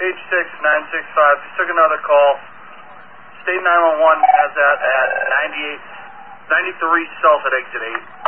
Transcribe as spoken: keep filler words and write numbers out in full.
H six nine six five, just took another call. State nine one one has that at ninety-eight, ninety-three south at exit eight.